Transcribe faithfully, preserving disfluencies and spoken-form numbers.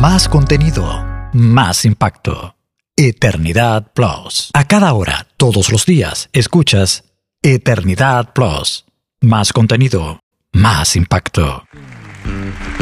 Más contenido, más impacto. Eternidad Plus. A cada hora, todos los días, escuchas Eternidad Plus. Más contenido, más impacto.